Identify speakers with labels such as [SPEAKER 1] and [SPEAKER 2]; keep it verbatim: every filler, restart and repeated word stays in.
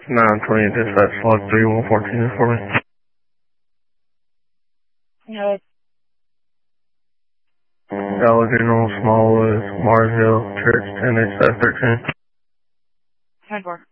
[SPEAKER 1] nine twenty dispatch log three one fourteen for me.
[SPEAKER 2] No.
[SPEAKER 1] Dollar General Smallwood, Mars Hill, Church, ten H thirteen.
[SPEAKER 2] ten four.